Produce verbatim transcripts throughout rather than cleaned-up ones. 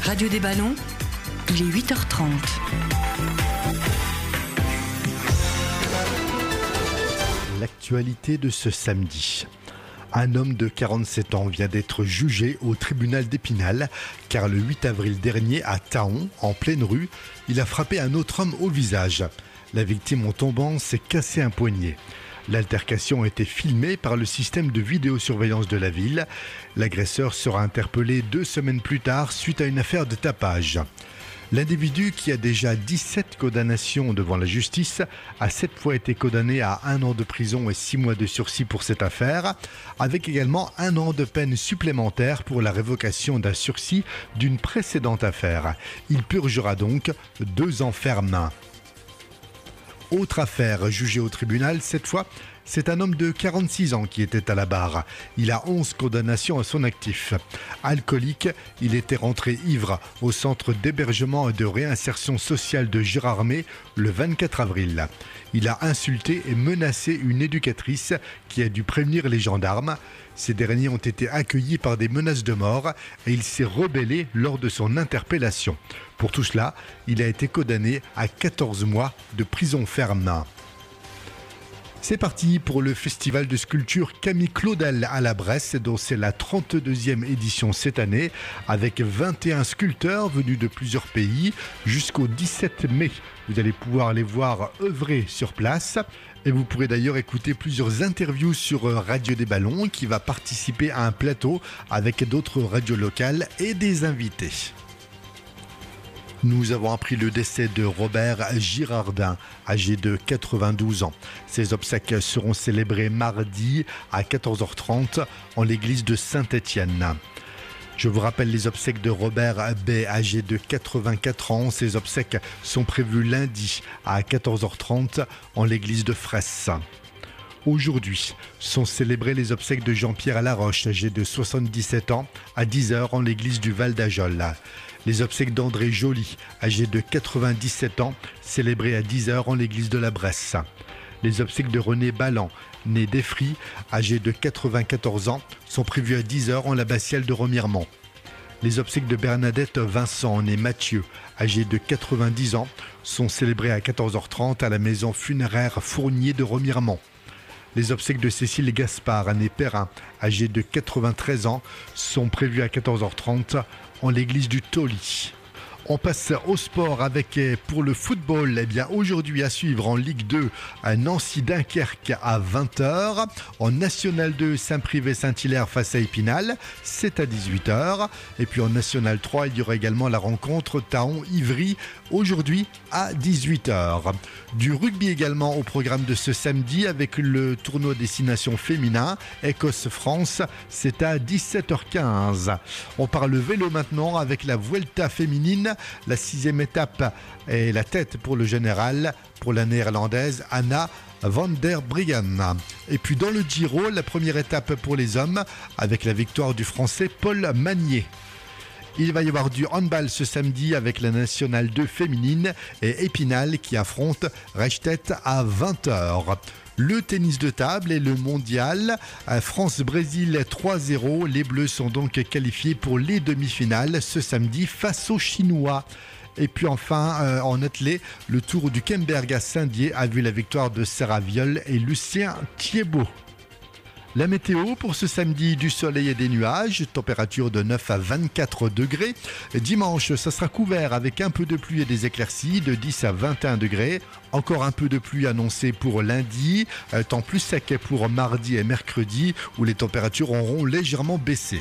Radio des Ballons, il est huit heures trente. L'actualité de ce samedi. Un homme de quarante-sept ans vient d'être jugé au tribunal d'Épinal car le huit avril dernier à Thaon, en pleine rue, il a frappé un autre homme au visage. La victime en tombant s'est cassé un poignet. L'altercation a été filmée par le système de vidéosurveillance de la ville. L'agresseur sera interpellé deux semaines plus tard suite à une affaire de tapage. L'individu, qui a déjà dix-sept condamnations devant la justice, a sept fois été condamné à un an de prison et six mois de sursis pour cette affaire, avec également un an de peine supplémentaire pour la révocation d'un sursis d'une précédente affaire. Il purgera donc deux ans fermes. Autre affaire jugée au tribunal, cette fois, c'est un homme de quarante-six ans qui était à la barre. Il a onze condamnations à son actif. Alcoolique, il était rentré ivre au centre d'hébergement et de réinsertion sociale de Gérardmer le vingt-quatre avril. Il a insulté et menacé une éducatrice qui a dû prévenir les gendarmes. Ces derniers ont été accueillis par des menaces de mort et il s'est rebellé lors de son interpellation. Pour tout cela, il a été condamné à quatorze mois de prison ferme. C'est parti pour le festival de sculpture Camille Claudel à la Bresse, dont c'est la trente-deuxième édition cette année, avec vingt et un sculpteurs venus de plusieurs pays. Jusqu'au dix-sept mai, vous allez pouvoir les voir œuvrer sur place. Et vous pourrez d'ailleurs écouter plusieurs interviews sur Radio des Ballons, qui va participer à un plateau avec d'autres radios locales et des invités. Nous avons appris le décès de Robert Girardin, âgé de quatre-vingt-douze ans. Ses obsèques seront célébrées mardi à quatorze heures trente en l'église de Saint-Étienne. Je vous rappelle les obsèques de Robert B, âgé de quatre-vingt-quatre ans. Ses obsèques sont prévues lundi à quatorze heures trente en l'église de Fresse. Aujourd'hui sont célébrées les obsèques de Jean-Pierre Laroche, âgé de soixante-dix-sept ans, à dix heures en l'église du Val d'Ajol. Les obsèques d'André Joly, âgé de quatre-vingt-dix-sept ans, célébrées à dix heures en l'église de la Bresse. Les obsèques de René Ballan, né d'Effry, âgé de quatre-vingt-quatorze ans, sont prévues à dix heures en l'abbatiale de Remiremont. Les obsèques de Bernadette Vincent, née Mathieu, âgé de quatre-vingt-dix ans, sont célébrées à quatorze heures trente à la maison funéraire Fournier de Remiremont. Les obsèques de Cécile Gaspard, née Perrin, âgée de quatre-vingt-treize ans, sont prévues à quatorze heures trente en l'église du Tauly. On passe au sport avec, pour le football, eh bien aujourd'hui à suivre en Ligue deux, Nancy-Dunkerque à vingt heures. En National deux, Saint-Privé-Saint-Hilaire face à Épinal, c'est à dix-huit heures. Et puis en National trois, il y aura également la rencontre Thaon-Ivry, aujourd'hui à dix-huit heures. Du rugby également au programme de ce samedi avec le tournoi destination féminin, Écosse-France, c'est à dix-sept heures quinze. On parle vélo maintenant avec la Vuelta féminine. La sixième étape est la tête pour le général, pour la néerlandaise Anna van der Breggen. Et puis dans le Giro, la première étape pour les hommes avec la victoire du français Paul Magnier. Il va y avoir du handball ce samedi avec la Nationale deux féminine et Épinal qui affronte Reichstedt à vingt heures. Le tennis de table et le mondial, France-Brésil trois zéro. Les Bleus sont donc qualifiés pour les demi-finales ce samedi face aux Chinois. Et puis enfin, euh, en athlée, le Tour du Kemberg à Saint-Dié a vu la victoire de Sarah Viol et Lucien Thiebaud. La météo pour ce samedi, du soleil et des nuages, température de neuf à vingt-quatre degrés. Dimanche, ça sera couvert avec un peu de pluie et des éclaircies de dix à vingt et un degrés. Encore un peu de pluie annoncée pour lundi, temps plus sec pour mardi et mercredi où les températures auront légèrement baissé.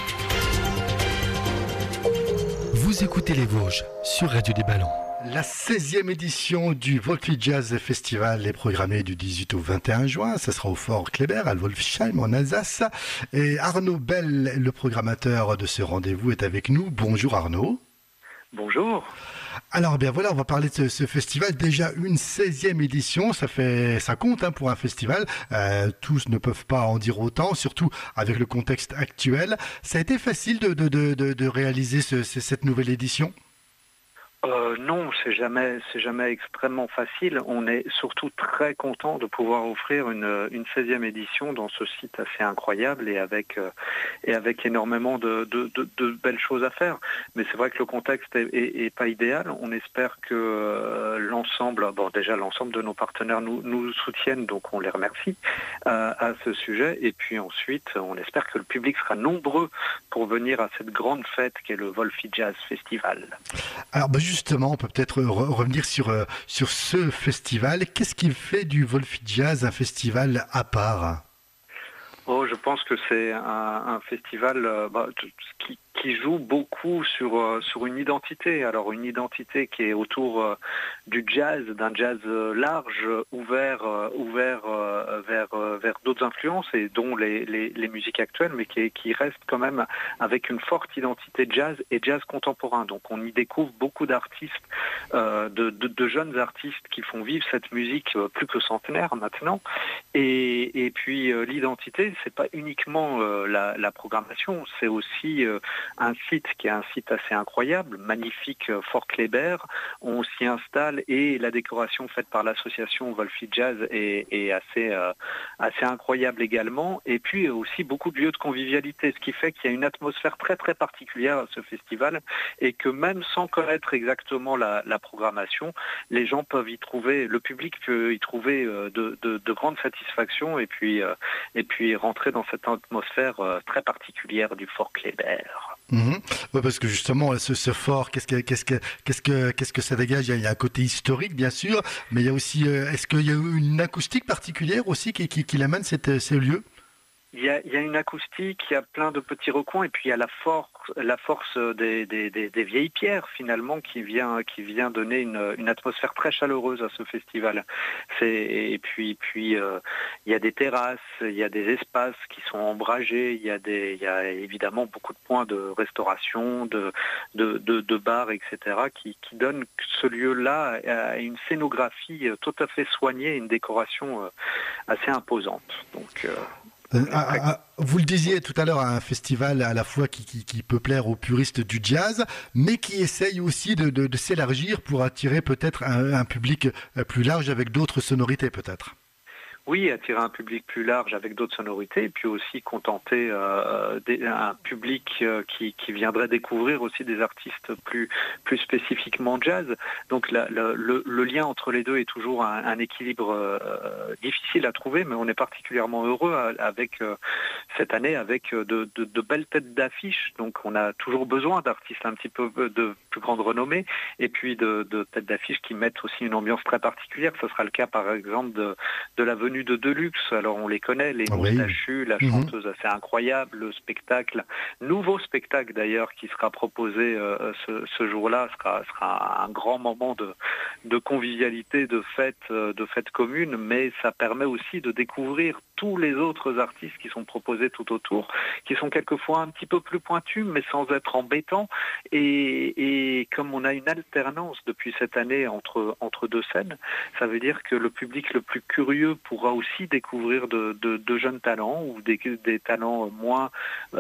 Vous écoutez les Vosges sur Radio des Ballons. La seizième édition du Wolfi Jazz Festival est programmée du dix-huit au vingt et un juin. Ça sera au Fort Kléber, à Wolfsheim, en Alsace. Et Arnaud Bell, le programmateur de ce rendez-vous, est avec nous. Bonjour Arnaud. Bonjour. Alors bien voilà, on va parler de ce, ce festival. Déjà une seizième édition, ça fait, ça compte hein, pour un festival. Euh, tous ne peuvent pas en dire autant, surtout avec le contexte actuel. Ça a été facile de, de, de, de, de réaliser ce, cette nouvelle édition ? Euh, non, c'est jamais, c'est jamais extrêmement facile. On est surtout très content de pouvoir offrir une, une seizième édition dans ce site assez incroyable et avec, euh, et avec énormément de, de, de, de belles choses à faire. Mais c'est vrai que le contexte est, est, est pas idéal. On espère que euh, l'ensemble, bon déjà l'ensemble de nos partenaires nous, nous soutiennent, donc on les remercie euh, à ce sujet. Et puis ensuite, on espère que le public sera nombreux pour venir à cette grande fête qu'est le Wolfie Jazz Festival. Alors bah justement, on peut peut-être re- revenir sur, euh, sur ce festival. Qu'est-ce qui fait du Wolfie Jazz un festival à part? Oh, je pense que c'est un, un festival euh, bah, t- qui, qui joue beaucoup sur, euh, sur une identité. Alors une identité qui est autour euh, du jazz, d'un jazz euh, large, ouvert, euh, ouvert euh, vers, euh, vers d'autres influences et dont les, les, les musiques actuelles, mais qui, qui reste quand même avec une forte identité jazz et jazz contemporain. Donc on y découvre beaucoup d'artistes, euh, de, de, de jeunes artistes qui font vivre cette musique euh, plus que centenaire maintenant. Et, et puis euh, l'identité, c'est pas uniquement euh, la, la programmation, c'est aussi euh, un site qui est un site assez incroyable, magnifique, euh, Fort Kléber. On s'y installe et la décoration faite par l'association Wolfie Jazz est, est assez, euh, assez incroyable également. Et puis aussi beaucoup de lieux de convivialité, ce qui fait qu'il y a une atmosphère très très particulière à ce festival et que même sans connaître exactement la, la programmation, les gens peuvent y trouver, le public peut y trouver euh, de, de, de grandes satisfactions et puis, euh, et puis rentrer dans cette atmosphère euh, très particulière du Fort Kléber. Mhm. Ouais, parce que justement, ce, ce fort, qu'est-ce que, qu'est-ce que, qu'est-ce que, qu'est-ce que ça dégage? Il y, a, il y a un côté historique, bien sûr, mais il y a aussi, euh, est-ce qu'il y a eu une acoustique particulière aussi qui, qui, qui l'amène cette, ces lieux? Il y, a, il y a une acoustique, il y a plein de petits recoins et puis il y a la force, la force des, des, des, des vieilles pierres finalement qui vient, qui vient donner une, une atmosphère très chaleureuse à ce festival. C'est, et puis, puis euh, il y a des terrasses, il y a des espaces qui sont ombragés, il y a, des, il y a évidemment beaucoup de points de restauration, de, de, de, de bars, et cetera qui, qui donnent ce lieu-là à une scénographie tout à fait soignée, une décoration assez imposante. Donc, euh, Euh, ah, ah, vous le disiez tout à l'heure, un festival à la fois qui, qui, qui peut plaire aux puristes du jazz, mais qui essaye aussi de, de, de s'élargir pour attirer peut-être un, un public plus large avec d'autres sonorités peut-être. Oui, attirer un public plus large avec d'autres sonorités, et puis aussi contenter euh, des, un public euh, qui, qui viendrait découvrir aussi des artistes plus, plus spécifiquement jazz. Donc la, la, le, le lien entre les deux est toujours un, un équilibre euh, difficile à trouver, mais on est particulièrement heureux à, avec euh, cette année avec de, de, de belles têtes d'affiche. Donc on a toujours besoin d'artistes un petit peu de plus grande renommée, et puis de, de têtes d'affiche qui mettent aussi une ambiance très particulière. Ce sera le cas par exemple de, de la venue de Deluxe. Alors on les connaît, les oui. Moustachus, la chanteuse mmh. assez incroyable, le spectacle, nouveau spectacle d'ailleurs qui sera proposé euh, ce, ce jour-là, sera, sera un grand moment de, de convivialité, de fête, de fête commune, mais ça permet aussi de découvrir tous les autres artistes qui sont proposés tout autour, qui sont quelquefois un petit peu plus pointus, mais sans être embêtants. Et, et comme on a une alternance depuis cette année entre, entre deux scènes, ça veut dire que le public le plus curieux pourra aussi découvrir de, de, de jeunes talents ou des, des talents moins,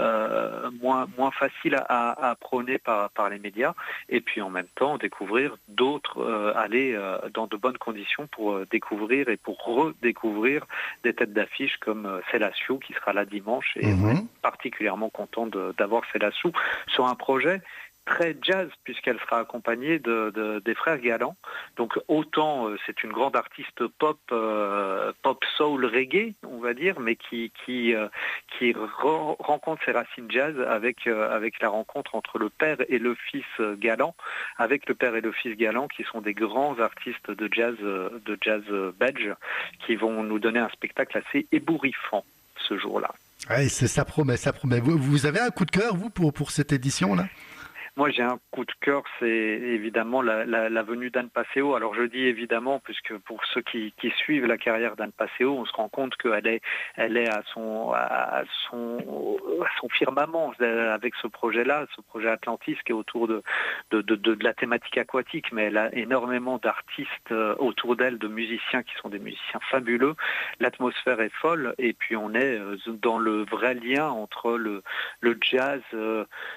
euh, moins, moins faciles à, à prôner par, par les médias. Et puis en même temps, découvrir d'autres, euh, aller euh, dans de bonnes conditions pour euh, découvrir et pour redécouvrir des têtes d'affiche comme euh, Célassou qui sera là dimanche. Et mmh. on est particulièrement content de, d'avoir Célassou sur un projet très jazz puisqu'elle sera accompagnée de, de, des frères Galland. Donc autant euh, c'est une grande artiste pop, euh, pop soul reggae, on va dire, mais qui qui euh, qui re- rencontre ses racines jazz avec euh, avec la rencontre entre le père et le fils Galland, avec le père et le fils Galland qui sont des grands artistes de jazz de jazz belge qui vont nous donner un spectacle assez ébouriffant ce jour-là. Ouais, c'est, ça promet, ça promet. Vous, vous avez un coup de cœur vous pour pour cette édition-là? Moi, j'ai un coup de cœur, c'est évidemment la, la, la venue d'Anne Passeo. Alors, je dis évidemment, puisque pour ceux qui, qui suivent la carrière d'Anne Passeo, on se rend compte qu'elle est, elle est à son, à son, à son firmament avec ce projet-là, ce projet Atlantis qui est autour de, de, de, de la thématique aquatique, mais elle a énormément d'artistes autour d'elle, de musiciens qui sont des musiciens fabuleux. L'atmosphère est folle, et puis on est dans le vrai lien entre le, le jazz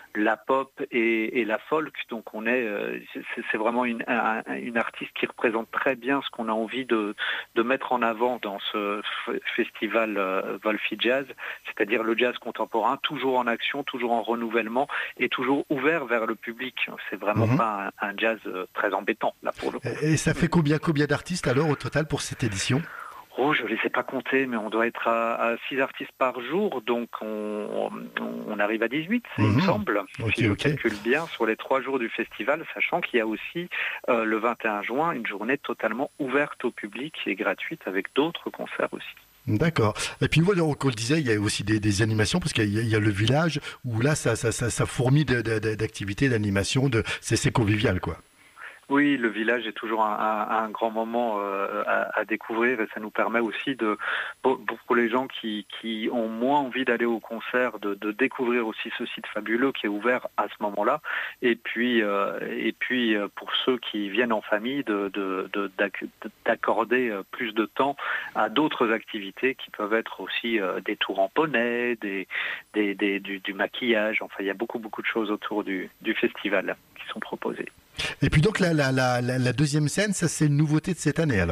la pop et, et la folk. Donc on est, euh, c'est, c'est vraiment une, un, une artiste qui représente très bien ce qu'on a envie de, de mettre en avant dans ce f- festival euh, Wolfie Jazz, c'est-à-dire le jazz contemporain, toujours en action, toujours en renouvellement et toujours ouvert vers le public. C'est vraiment mmh. pas un, un jazz euh, très embêtant là pour le coup. Et ça fait combien, combien d'artistes alors au total pour cette édition ? Oh, je ne les ai pas compter, mais on doit être à six artistes par jour, donc on, on arrive à dix-huit, mmh. il me semble, okay, si je okay. calcule bien, sur les trois jours du festival, sachant qu'il y a aussi euh, le vingt et un juin, une journée totalement ouverte au public et gratuite avec d'autres concerts aussi. D'accord. Et puis, voilà, on le disait, il y a aussi des, des animations, parce qu'il y a, il y a le village, où là, ça, ça, ça, ça fourmille de, de, d'activités, d'animations, de, c'est, c'est convivial, quoi. Oui, le village est toujours un, un, un grand moment euh, à, à découvrir et ça nous permet aussi de, pour, pour les gens qui, qui ont moins envie d'aller au concert, de, de découvrir aussi ce site fabuleux qui est ouvert à ce moment-là. Et puis, euh, et puis pour ceux qui viennent en famille, de, de, de, d'accorder plus de temps à d'autres activités qui peuvent être aussi euh, des tours en poney, des, des, des, du, du maquillage. Enfin, il y a beaucoup, beaucoup de choses autour du, du festival qui sont proposées. Et puis donc la, la, la, la deuxième scène, ça c'est une nouveauté de cette année alors ?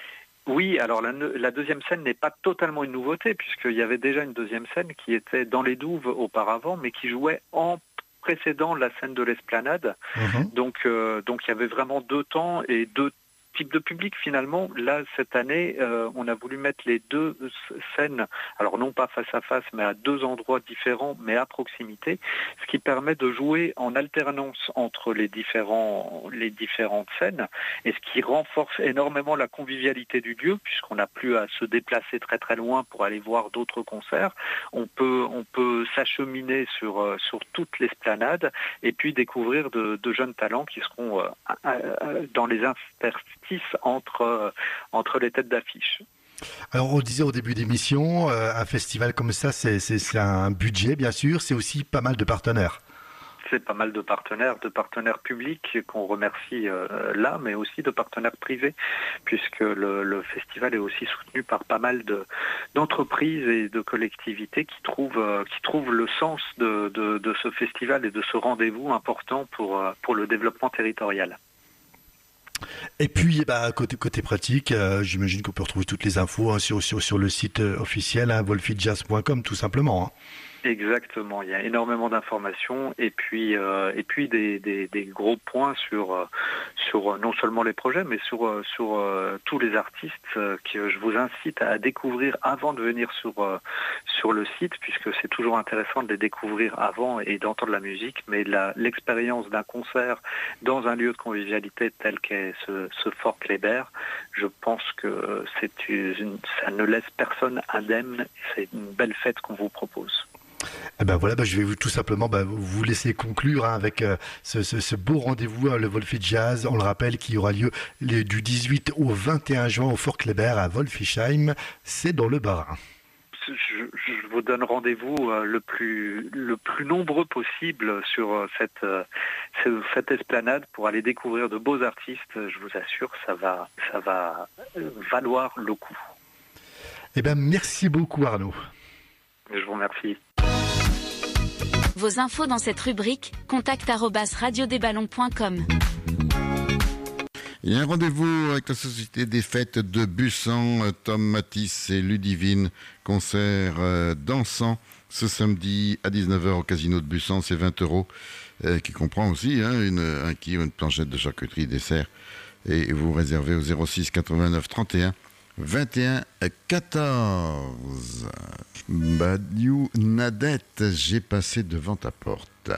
Oui, alors la, la deuxième scène n'est pas totalement une nouveauté puisqu'il y avait déjà une deuxième scène qui était dans les douves auparavant mais qui jouait en précédant la scène de l'Esplanade. Mmh. Donc, euh, donc il y avait vraiment deux temps et deux type de public finalement. Là, cette année, euh, on a voulu mettre les deux scènes, alors non pas face à face, mais à deux endroits différents, mais à proximité, ce qui permet de jouer en alternance entre les, différents, les différentes scènes, et ce qui renforce énormément la convivialité du lieu, puisqu'on n'a plus à se déplacer très très loin pour aller voir d'autres concerts. On peut, on peut s'acheminer sur, euh, sur toute l'esplanade, et puis découvrir de, de jeunes talents qui seront euh, euh, dans les interstices entre, euh, entre les têtes d'affiche. Alors on le disait au début d'émission, euh, un festival comme ça, c'est, c'est, c'est un budget bien sûr, c'est aussi pas mal de partenaires. C'est pas mal de partenaires, de partenaires publics qu'on remercie euh, là, mais aussi de partenaires privés, puisque le, le festival est aussi soutenu par pas mal de, d'entreprises et de collectivités qui trouvent, euh, qui trouvent le sens de, de, de ce festival et de ce rendez-vous important pour, euh, pour le développement territorial. Et puis, bah, côté, côté pratique, euh, j'imagine qu'on peut retrouver toutes les infos hein, sur, sur, sur le site officiel, hein, wolfie jazz point com, tout simplement. Hein. Exactement, il y a énormément d'informations et puis, euh, et puis des, des, des gros points sur, euh, sur euh, non seulement les projets, mais sur, euh, sur euh, tous les artistes euh, que je vous incite à découvrir avant de venir sur, euh, sur le site, puisque c'est toujours intéressant de les découvrir avant et d'entendre la musique, mais la, l'expérience d'un concert dans un lieu de convivialité tel qu'est ce, ce Fort Kléber, je pense que c'est une, ça ne laisse personne indemne, c'est une belle fête qu'on vous propose. Eh ben voilà, ben je vais vous, tout simplement ben, vous laisser conclure hein, avec euh, ce, ce, ce beau rendez-vous, hein, le Wolfie Jazz. On le rappelle, qui aura lieu les, du dix-huit au vingt et un juin au Fort Kléber à Wolfisheim. C'est dans le Bas-Rhin. Je, je vous donne rendez-vous euh, le plus le plus nombreux possible sur euh, cette euh, cette esplanade pour aller découvrir de beaux artistes. Je vous assure, ça va ça va valoir le coup. Eh ben merci beaucoup Arnaud. Je vous remercie. Vos infos dans cette rubrique, contact arobase radio des ballons point com. Il y a un rendez-vous avec la Société des Fêtes de Bussan, Tom Matisse et Ludivine, concert euh, dansant ce samedi à dix-neuf heures au Casino de Bussan, c'est vingt euros, euh, qui comprend aussi hein, une, un kilo, une planchette de charcuterie, dessert, et vous réservez au zéro six quatre-vingt-neuf trente et un vingt et un quatorze. Badiou Nadette, j'ai passé devant ta porte.